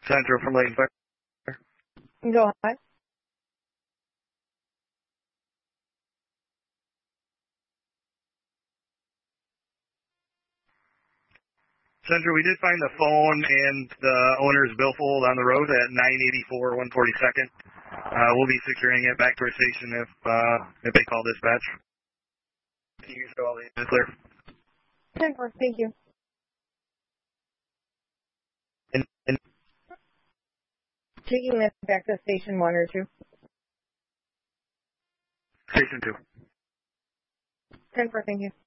Central from Lane Fire. Go ahead. Central, we did find the phone and the owner's billfold on the road at 984 142nd. We'll be securing it back to our station if they call dispatch. You show all the clear. 10-4, thank you. And Taking this back to station 1 or 2. Station 2. 10-4, thank you.